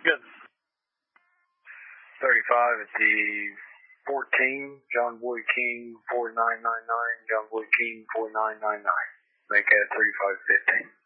Good. 35 at the 14, John Boy King 4999, John Boy King 4999. Make that 3515.